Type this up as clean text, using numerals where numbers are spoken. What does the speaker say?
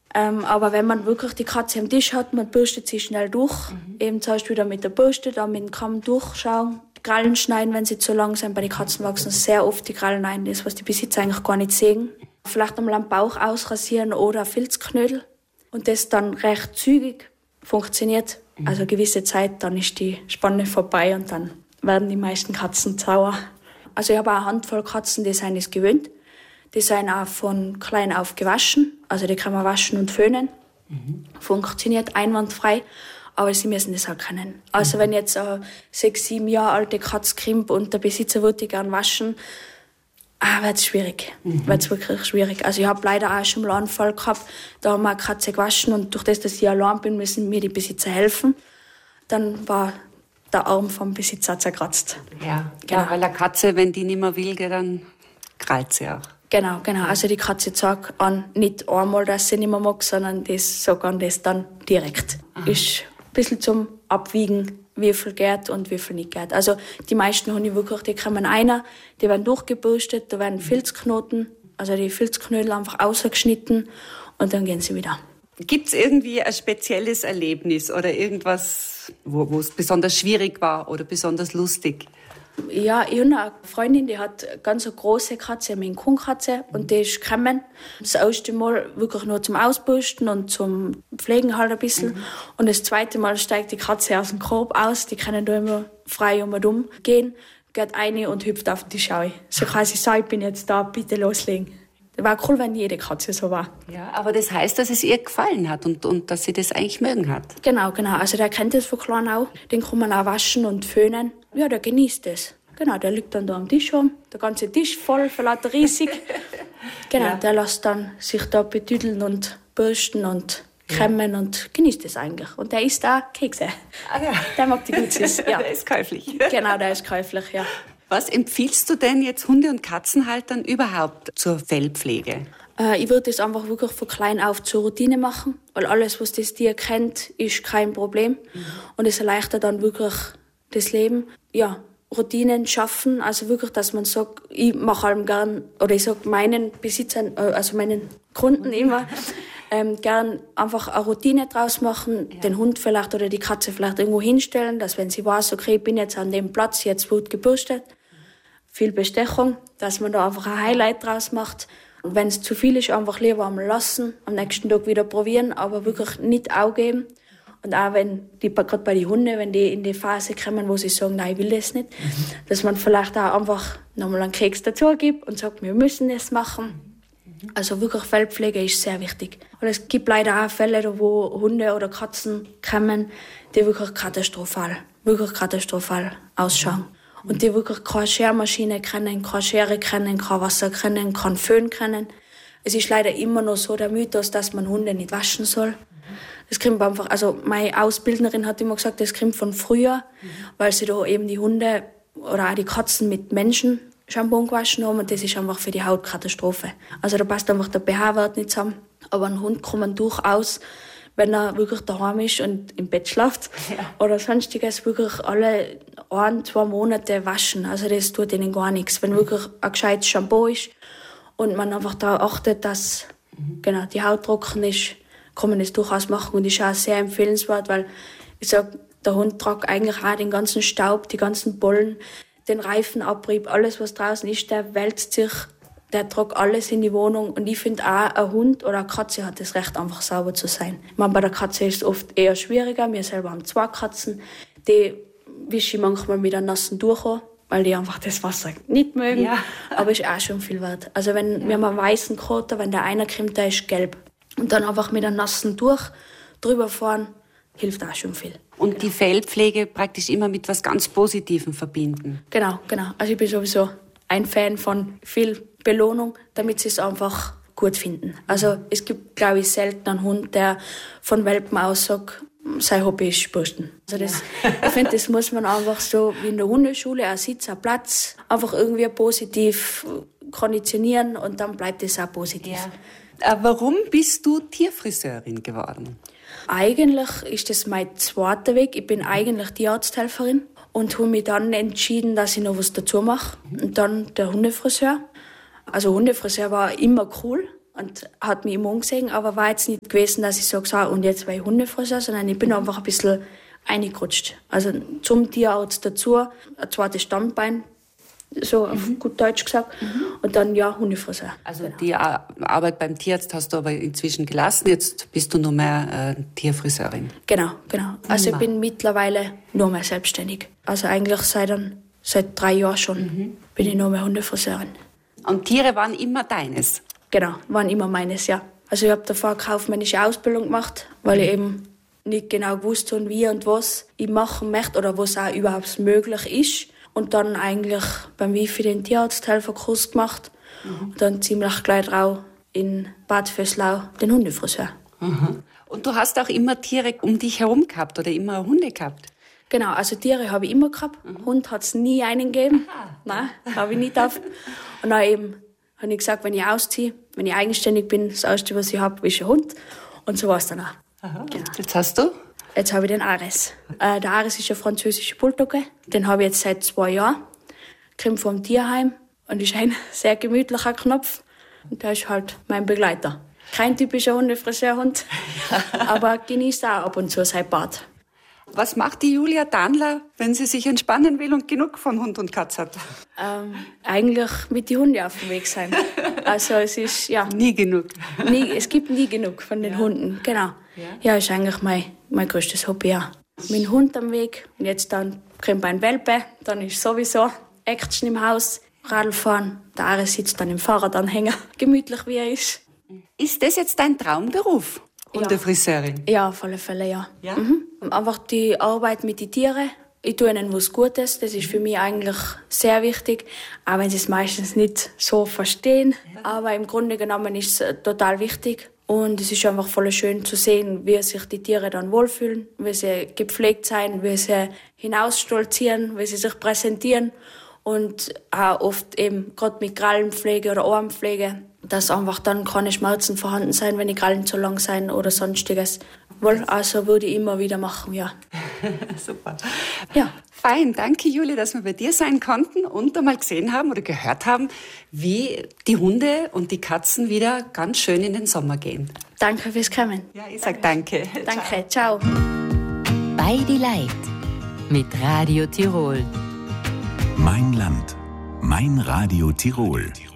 Aber wenn man wirklich die Katze am Tisch hat, man bürstet sie schnell durch. Eben zuerst wieder mit der Bürste, dann mit dem Kamm durchschauen. Krallen schneiden, wenn sie zu lang sind. Bei den Katzen wachsen sehr oft die Krallen ein, das was die Besitzer eigentlich gar nicht sehen. Vielleicht einmal am Bauch ausrasieren oder Filzknödel. Und das dann recht zügig funktioniert. Also eine gewisse Zeit, dann ist die Spanne vorbei und dann werden die meisten Katzen sauer. Also ich habe auch eine Handvoll Katzen, die sind es gewöhnt. Die sind auch von klein auf gewaschen. Also die kann man waschen und föhnen. Funktioniert einwandfrei. Aber sie müssen das auch können. Also wenn jetzt eine 6, 7 Jahre alte Katze krimpt und der Besitzer würde die gerne waschen, wird es schwierig. Wird's wirklich schwierig. Also ich habe leider auch schon mal einen Fall gehabt, da haben wir eine Katze gewaschen und durch das, dass ich allein bin, müssen mir die Besitzer helfen. Dann war der Arm vom Besitzer zerkratzt. Ja, genau. Weil eine Katze, wenn die nicht mehr will, dann krallt sie auch. Genau. Also die Katze sagt an, nicht einmal, dass sie nicht mehr mag, sondern das sagt an das dann direkt. Ist ein bisschen zum Abwiegen, wie viel geht und wie viel nicht geht. Also die meisten Hunde wirklich, die kommen einer, die werden durchgebürstet, da werden Filzknoten, also die Filzknödel einfach ausgeschnitten und dann gehen sie wieder. Gibt's irgendwie ein spezielles Erlebnis oder irgendwas, wo es besonders schwierig war oder besonders lustig? Ja, ich habe eine Freundin, die hat eine ganz große Katze, eine Maine-Coon-Katze, und die ist gekommen. Das erste Mal wirklich nur zum Ausbürsten und zum Pflegen halt ein bisschen. Und das zweite Mal steigt die Katze aus dem Korb aus, die können da immer frei um und um gehen, geht rein und hüpft auf die Schau. So quasi, so, ich bin jetzt da, bitte loslegen. Das war cool, wenn jede Katze so war. Ja, aber das heißt, dass es ihr gefallen hat und dass sie das eigentlich mögen hat. Genau. Also der kennt das von klein auch. Den kann man auch waschen und föhnen. Ja, der genießt das. Genau, der liegt dann da am Tisch rum. Der ganze Tisch voll, für lauter riesig. Genau, ja. Der lässt dann sich da betüdeln und bürsten und kämmen und genießt das eigentlich. Und der isst auch Kekse. Ah ja. Der mag die gut süß. Ja. Der ist käuflich. Genau, der ist käuflich, ja. Was empfiehlst du denn jetzt Hunde- und Katzenhaltern überhaupt zur Fellpflege? Ich würde das einfach wirklich von klein auf zur Routine machen, weil alles, was das Tier kennt, ist kein Problem. Und es erleichtert dann wirklich das Leben. Ja, Routinen schaffen, also wirklich, dass man sagt, ich mache allem gern, oder ich sage meinen Besitzern, also meinen Kunden immer, gern einfach eine Routine draus machen, den Hund vielleicht oder die Katze vielleicht irgendwo hinstellen, dass wenn sie weiß, okay, ich bin jetzt an dem Platz, jetzt wird gebürstet, viel Bestechung, dass man da einfach ein Highlight draus macht. Und wenn es zu viel ist, einfach lieber einmal lassen, am nächsten Tag wieder probieren, aber wirklich nicht aufgeben. Und auch wenn die, gerade bei den Hunden, wenn die in die Phase kommen, wo sie sagen, nein, ich will das nicht, dass man vielleicht auch einfach nochmal einen Keks dazu gibt und sagt, wir müssen das machen. Also wirklich Fellpflege ist sehr wichtig. Und es gibt leider auch Fälle, wo Hunde oder Katzen kommen, die wirklich katastrophal ausschauen. Und die wirklich keine Schermaschine kennen, keine Schere kennen, kein Wasser kennen, kein Föhn kennen. Es ist leider immer noch so der Mythos, dass man Hunde nicht waschen soll. Das kommt einfach, also meine Ausbildnerin hat immer gesagt, das kommt von früher, weil sie da eben die Hunde oder auch die Katzen mit Menschen Shampoo gewaschen haben und das ist einfach für die Haut Katastrophe. Also da passt einfach der pH-Wert nicht zusammen. Aber ein Hund kann man durchaus, wenn er wirklich daheim ist und im Bett schläft oder sonstiges, wirklich alle 1-2 Monate waschen. Also das tut ihnen gar nichts. Wenn wirklich ein gescheites Shampoo ist und man einfach darauf achtet, dass genau, die Haut trocken ist, kann man das durchaus machen und ist auch sehr empfehlenswert, weil ich sag, der Hund tragt eigentlich auch den ganzen Staub, die ganzen Pollen, den Reifenabrieb, alles was draußen ist, der wälzt sich, der tragt alles in die Wohnung und ich finde auch, ein Hund oder eine Katze hat das Recht, einfach sauber zu sein. Ich meine, bei der Katze ist es oft eher schwieriger, wir selber haben 2 Katzen, die wische ich manchmal mit einem nassen Tuch an, weil die einfach das Wasser nicht mögen, aber ist auch schon viel wert. Also wenn wir haben einen weißen Kater, wenn der einer kommt, der ist gelb. Und dann einfach mit einem nassen Tuch drüber fahren, hilft auch schon viel. Und die Fellpflege praktisch immer mit was ganz Positivem verbinden. Genau. Also ich bin sowieso ein Fan von viel Belohnung, damit sie es einfach gut finden. Also es gibt, glaube ich, selten einen Hund, der von Welpen aus sagt, sein Hobby ist Bürsten. Also ich finde, das muss man einfach so wie in der Hundeschule, ein Sitz, ein Platz, einfach irgendwie positiv konditionieren und dann bleibt es auch positiv. Ja. Warum bist du Tierfriseurin geworden? Eigentlich ist das mein zweiter Weg. Ich bin eigentlich Tierarzthelferin und habe mich dann entschieden, dass ich noch was dazu mache. Und dann der Hundefriseur. Also Hundefriseur war immer cool. und hat mich immer umgesehen, aber war jetzt nicht gewesen, dass ich so gesagt habe, und jetzt war ich Hundefriseur, sondern ich bin einfach ein bisschen reingerutscht. Also zum Tierarzt dazu, ein zweites Standbein, so auf gut Deutsch gesagt, und dann Hundefriseur. Also die Arbeit beim Tierarzt hast du aber inzwischen gelassen, jetzt bist du nur mehr Tierfriseurin. Genau. Also ich bin mittlerweile nur mehr selbstständig. Also eigentlich seit 3 Jahren schon bin ich nur mehr Hundefriseurin. Und Tiere waren immer deines? Genau, waren immer meines, ja. Also ich habe davor eine kaufmännische Ausbildung gemacht, weil ich eben nicht genau gewusst habe, wie und was ich machen möchte oder was auch überhaupt möglich ist. Und dann eigentlich beim Wifi den Tierarzthelferkurs gemacht und dann ziemlich gleich drauf in Bad Vöslau den Hundefriseur. Und du hast auch immer Tiere um dich herum gehabt oder immer Hunde gehabt? Genau, also Tiere habe ich immer gehabt. Hund hat es nie einen gegeben. Nein, habe ich nicht auf. Und dann eben habe ich gesagt, wenn ich ausziehe, wenn ich eigenständig bin, das Erste, was ich habe, ist ein Hund. Und so war es dann auch. Genau. Jetzt hast du? Jetzt habe ich den Ares. Der Ares ist ein französischer Bulldogge. Den habe ich jetzt seit 2 Jahren. Kommt vom Tierheim und ist ein sehr gemütlicher Knopf. Und der ist halt mein Begleiter. Kein typischer Hundefriseurhund, aber genießt auch ab und zu sein Bad. Was macht die Julia Danler, wenn sie sich entspannen will und genug von Hund und Katz hat? Eigentlich mit den Hunden auf dem Weg sein. Also es ist, Nie genug. Es gibt nie genug von den Hunden, genau. Ja, ist eigentlich mein größtes Hobby, ja. Mit dem Hund am Weg und jetzt dann kommt ein Welpe, dann ist sowieso Action im Haus, Radl fahren. Der Ares sitzt dann im Fahrradanhänger, gemütlich wie er ist. Ist das jetzt dein Traumberuf? Hundefriseurin? Ja, auf alle Fälle, ja. Einfach die Arbeit mit den Tieren. Ich tue ihnen was Gutes, das ist für mich eigentlich sehr wichtig, auch wenn sie es meistens nicht so verstehen. Aber im Grunde genommen ist es total wichtig. Und es ist einfach voll schön zu sehen, wie sich die Tiere dann wohlfühlen, wie sie gepflegt sind, wie sie hinausstolzieren, wie sie sich präsentieren. Und auch oft eben gerade mit Krallenpflege oder Ohrenpflege, dass einfach dann keine Schmerzen vorhanden sein, wenn die Krallen zu lang sind oder sonstiges. Also würde ich immer wieder machen, ja. Super. Ja. Fein, danke Julia, dass wir bei dir sein konnten und einmal gesehen haben oder gehört haben, wie die Hunde und die Katzen wieder ganz schön in den Sommer gehen. Danke fürs Kommen. Ja, ich sag danke. Danke, ciao. Bei die Leid mit Radio Tirol. Mein Land, mein Radio Tirol.